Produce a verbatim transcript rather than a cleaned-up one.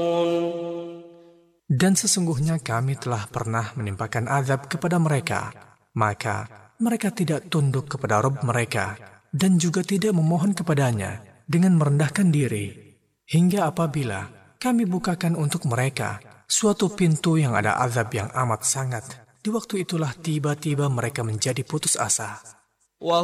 Dan sesungguhnya kami telah pernah menimpakan azab kepada mereka, maka mereka tidak tunduk kepada Rabb mereka, dan juga tidak memohon kepadanya dengan merendahkan diri, hingga apabila kami bukakan untuk mereka suatu pintu yang ada azab yang amat sangat, di waktu itulah tiba-tiba mereka menjadi putus asa.